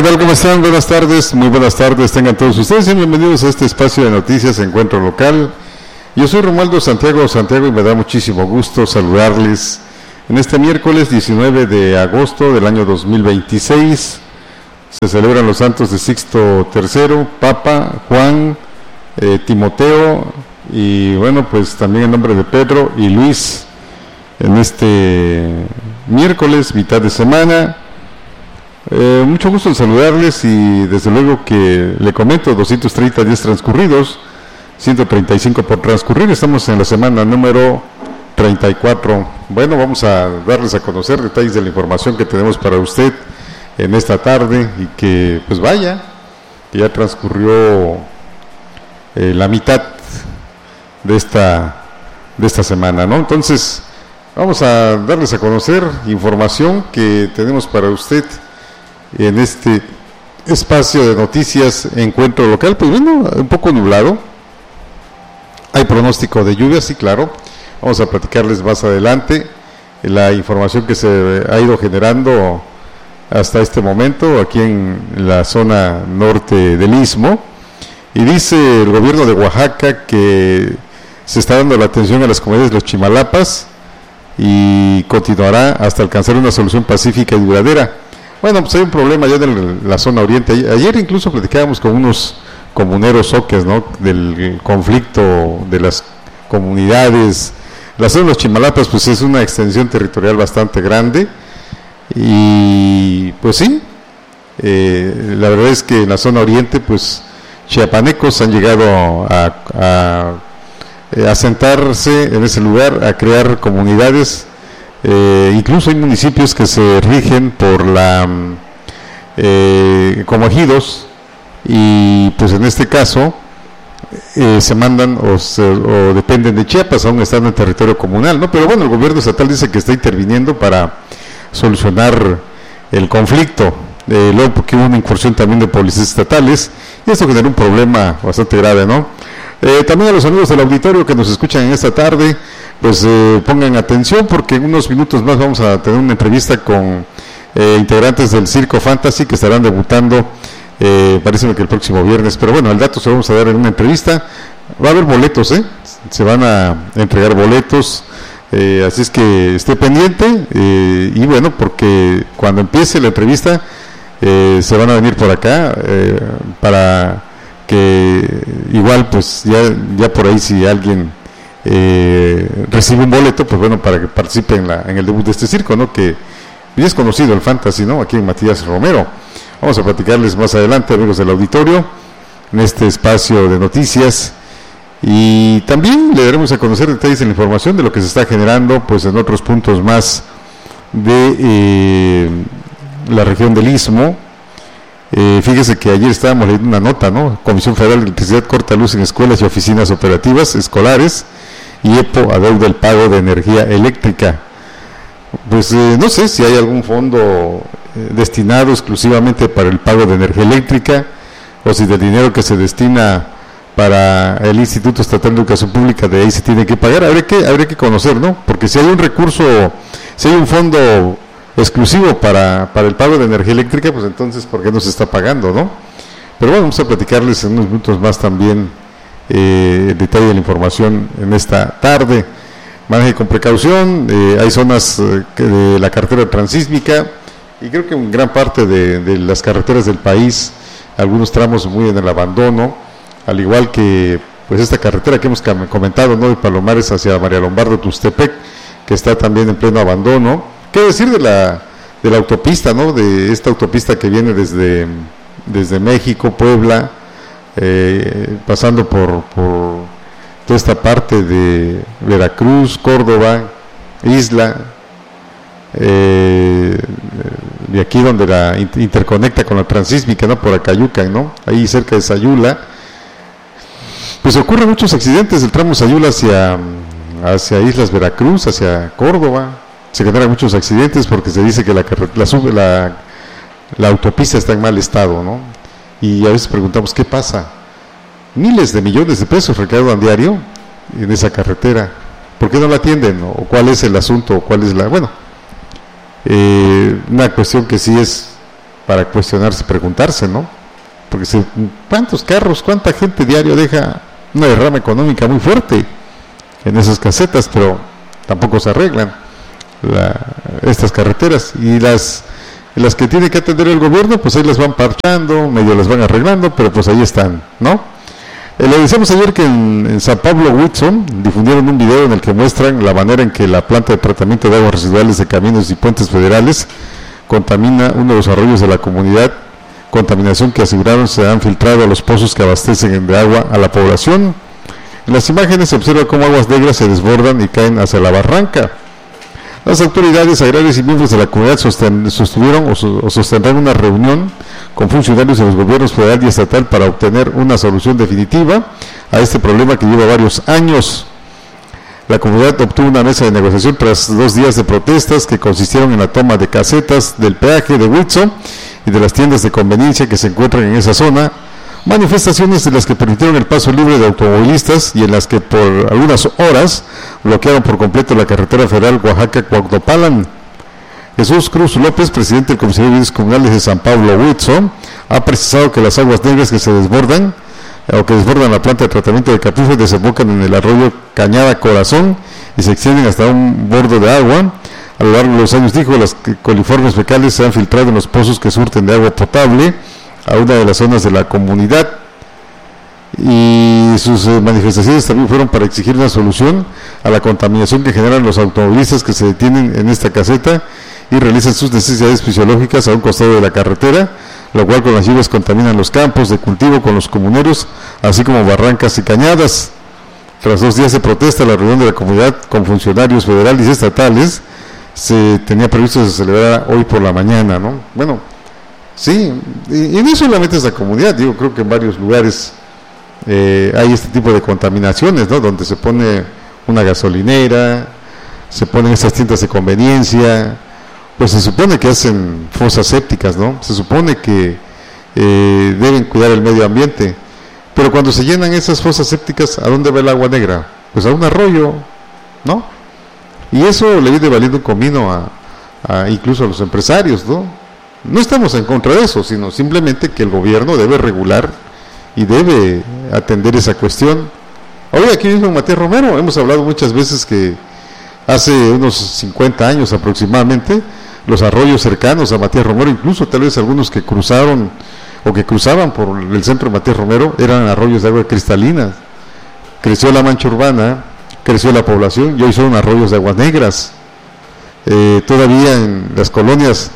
tal? ¿Cómo están? Buenas tardes, muy buenas tardes, tengan todos ustedes y bienvenidos a este espacio de noticias Encuentro Local. Yo soy Romualdo Santiago y me da muchísimo gusto saludarles en este miércoles 19 de agosto del año 2026. Se celebran los santos de Sixto III, Papa, Juan, Timoteo y bueno, pues también en nombre de Pedro y Luis en este miércoles, mitad de semana. Mucho gusto en saludarles y desde luego que le comento 230 días transcurridos, 135 por transcurrir, estamos en la semana número 34. Bueno, vamos a darles a conocer detalles de la información que tenemos para usted en esta tarde y que pues vaya, que ya transcurrió la mitad de esta semana, ¿no? Entonces vamos a darles a conocer información que tenemos para usted en este espacio de noticias Encuentro Local. Pues bueno, un poco nublado, hay pronóstico de lluvia, sí, claro. Vamos a platicarles más adelante la información que se ha ido generando hasta este momento aquí en la zona norte del Istmo. Y dice el gobierno de Oaxaca que se está dando la atención a las comunidades de los Chimalapas y continuará hasta alcanzar una solución pacífica y duradera. Bueno, pues hay un problema ya en la zona oriente. Ayer incluso platicábamos con unos comuneros soques, ¿no?, del conflicto de las comunidades. La zona de los Chimalapas pues es una extensión territorial bastante grande y pues sí, la verdad es que en la zona oriente pues chiapanecos han llegado a asentarse en ese lugar, a crear comunidades. Incluso hay municipios que se rigen por como ejidos y pues en este caso se mandan o dependen de Chiapas, aún están en territorio comunal, ¿no? Pero bueno, el gobierno estatal dice que está interviniendo para solucionar el conflicto, luego porque hubo una incursión también de policías estatales y esto generó un problema bastante grave, ¿no? También a los amigos del auditorio que nos escuchan en esta tarde, pues pongan atención porque en unos minutos más vamos a tener una entrevista con integrantes del Circo Fantasy que estarán debutando, parece que el próximo viernes, pero bueno, el dato se lo vamos a dar en una entrevista. Va a haber boletos, se van a entregar boletos, así es que esté pendiente y bueno, porque cuando empiece la entrevista se van a venir por acá para que igual pues ya por ahí si alguien recibe un boleto, pues bueno, para que participe en el debut de este circo, ¿no?, que ya es conocido el Fantasy, ¿no?, aquí en Matías Romero. Vamos a platicarles más adelante, amigos del auditorio, en este espacio de noticias y también le daremos a conocer detalles de la información de lo que se está generando pues en otros puntos más de la región del Istmo. Fíjese que ayer estábamos leyendo una nota, ¿no? Comisión Federal de Electricidad corta luz en escuelas y oficinas operativas escolares y EPO adeuda el pago de energía eléctrica. Pues no sé si hay algún fondo destinado exclusivamente para el pago de energía eléctrica o si del dinero que se destina para el Instituto Estatal de Educación Pública de ahí se tiene que pagar. Habría que conocer, ¿no? Porque si hay un recurso, si hay un fondo exclusivo para el pago de energía eléctrica, pues entonces ¿por qué no se está pagando, no? Pero bueno, vamos a platicarles en unos minutos más también el detalle de la información en esta tarde. Maneje con precaución, hay zonas de la carretera transísmica y creo que en gran parte de las carreteras del país, algunos tramos muy en el abandono, al igual que pues esta carretera que hemos comentado, ¿no?, de Palomares hacia María Lombardo Tuxtepec, que está también en pleno abandono. ¿Qué decir de la autopista, ¿no?, de esta autopista que viene desde México, Puebla, pasando por toda esta parte de Veracruz, Córdoba, Isla, de aquí donde la interconecta con la transísmica, ¿no?, por Acayucan, ¿no?, ahí cerca de Sayula, pues ocurren muchos accidentes del tramo Sayula hacia Islas Veracruz, hacia Córdoba. Se generan muchos accidentes porque se dice que la autopista está en mal estado, ¿no? Y a veces preguntamos, ¿qué pasa? Miles de millones de pesos recaudan diario en esa carretera. ¿Por qué no la atienden? ¿O cuál es el asunto? ¿O cuál es una cuestión que sí es para cuestionarse, preguntarse, ¿no? Porque ¿cuántos carros, cuánta gente diario deja una derrama económica muy fuerte en esas casetas? Pero tampoco se arreglan estas carreteras, y las que tiene que atender el gobierno, pues ahí las van parchando, medio las van arreglando, pero pues ahí están, ¿no? Le decíamos ayer que en San Pablo Whitson difundieron un video en el que muestran la manera en que la planta de tratamiento de aguas residuales de caminos y puentes federales contamina uno de los arroyos de la comunidad, contaminación que aseguraron se han filtrado a los pozos que abastecen de agua a la población. En las imágenes se observa cómo aguas negras se desbordan y caen hacia la barranca. Las autoridades agrarias y miembros de la comunidad sostuvieron o sostendrán una reunión con funcionarios de los gobiernos federal y estatal para obtener una solución definitiva a este problema que lleva varios años. La comunidad obtuvo una mesa de negociación tras 2 días de protestas que consistieron en la toma de casetas del peaje de Whitson y de las tiendas de conveniencia que se encuentran en esa zona, manifestaciones de las que permitieron el paso libre de automovilistas y en las que por algunas horas bloquearon por completo la carretera federal Oaxaca-Cuauhtopalan. Jesús Cruz López, presidente del Comisionado de Bienes Comunales de San Pablo Whitson, ha precisado que las aguas negras que se desbordan o que desbordan la planta de tratamiento de Capufre desembocan en el arroyo Cañada Corazón y se extienden hasta un bordo de agua. A lo largo de los años, dijo, las coliformes fecales se han filtrado en los pozos que surten de agua potable a una de las zonas de la comunidad, y sus manifestaciones también fueron para exigir una solución a la contaminación que generan los automovilistas que se detienen en esta caseta y realizan sus necesidades fisiológicas a un costado de la carretera, lo cual con las lluvias contaminan los campos de cultivo con los comuneros, así como barrancas y cañadas. Tras 2 días de protesta, la reunión de la comunidad con funcionarios federales y estatales se tenía previsto que se celebrara hoy por la mañana, ¿no? Bueno, sí, y no solamente esa comunidad, digo, creo que en varios lugares hay este tipo de contaminaciones, ¿no? Donde se pone una gasolinera, se ponen estas tiendas de conveniencia, pues se supone que hacen fosas sépticas, ¿no? Se supone que deben cuidar el medio ambiente, pero cuando se llenan esas fosas sépticas, ¿a dónde va el agua negra? Pues a un arroyo, ¿no? Y eso le viene valiendo un comino a incluso a los empresarios, ¿no? No estamos en contra de eso, sino simplemente que el gobierno debe regular y debe atender esa cuestión. Hoy aquí mismo en Matías Romero hemos hablado muchas veces que hace unos 50 años aproximadamente, los arroyos cercanos a Matías Romero, incluso tal vez algunos que cruzaron o que cruzaban por el centro de Matías Romero, eran arroyos de agua cristalina. Creció la mancha urbana, creció la población y hoy son arroyos de aguas negras. Todavía en las colonias,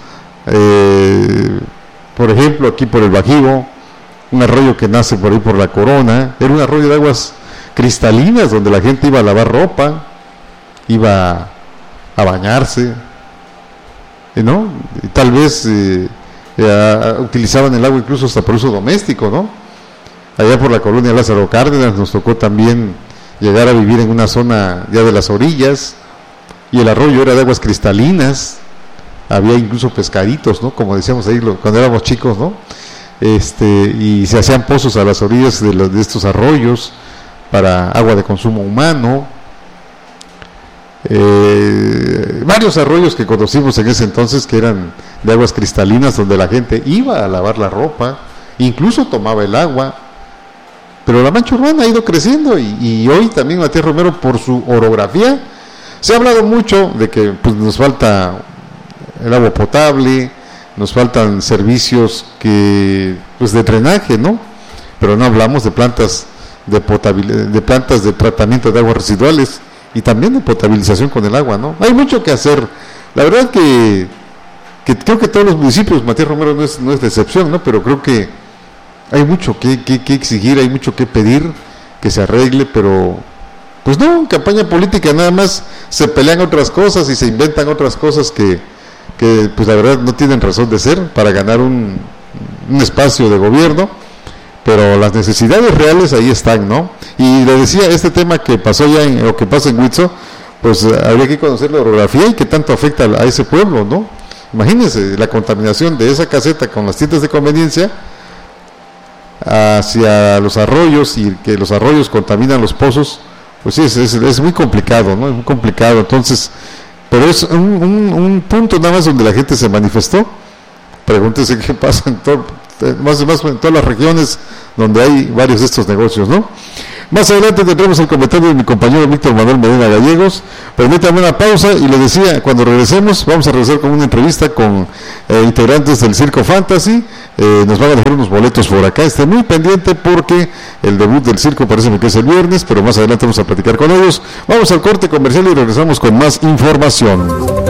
por ejemplo aquí por el Bajío, un arroyo que nace por ahí por la Corona, era un arroyo de aguas cristalinas donde la gente iba a lavar ropa, iba a bañarse, ¿no? Y tal vez utilizaban el agua incluso hasta por uso doméstico, ¿no? Allá por la colonia Lázaro Cárdenas nos tocó también llegar a vivir en una zona ya de las orillas, y el arroyo era de aguas cristalinas, había incluso pescaditos, ¿no? Como decíamos ahí cuando éramos chicos, ¿no? Y se hacían pozos a las orillas de estos arroyos para agua de consumo humano. Varios arroyos que conocimos en ese entonces que eran de aguas cristalinas, donde la gente iba a lavar la ropa, incluso tomaba el agua. Pero la mancha urbana ha ido creciendo y hoy también Matías Romero, por su orografía, se ha hablado mucho de que pues, nos falta el agua potable, nos faltan servicios de drenaje, ¿no? Pero no hablamos de plantas de plantas de tratamiento de aguas residuales y también de potabilización con el agua, ¿no? Hay mucho que hacer. La verdad que creo que todos los municipios, Matías Romero no es de excepción, ¿no? Pero creo que hay mucho que exigir, hay mucho que pedir que se arregle, pero pues no, en campaña política nada más se pelean otras cosas y se inventan otras cosas que pues la verdad no tienen razón de ser para ganar un espacio de gobierno, pero las necesidades reales ahí están, ¿no? Y le decía, este tema que pasó ya o que pasa en Whitson, pues habría que conocer la orografía y qué tanto afecta a ese pueblo, ¿no? Imagínense la contaminación de esa caseta con las tiendas de conveniencia hacia los arroyos, y que los arroyos contaminan los pozos, pues sí, es muy complicado, ¿no? Es muy complicado. Entonces, pero es un punto nada más donde la gente se manifestó pregúntese qué pasa más en todas las regiones donde hay varios de estos negocios, ¿no? Más adelante tendremos el comentario de mi compañero Víctor Manuel Medina Gallegos. Permítame una pausa y le decía, cuando regresemos, vamos a regresar con una entrevista con integrantes del Circo Fantasy. Nos van a dejar unos boletos por acá. Esté muy pendiente porque el debut del circo parece que es el viernes, pero más adelante vamos a platicar con ellos. Vamos al corte comercial y regresamos con más información.